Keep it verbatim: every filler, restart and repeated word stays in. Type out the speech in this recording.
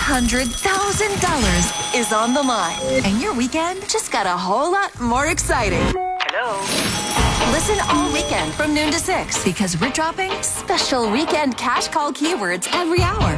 hundred thousand dollars is on the line. And your weekend just got a whole lot more exciting. Hello? Listen all weekend from noon to six because we're dropping special weekend cash call keywords every hour.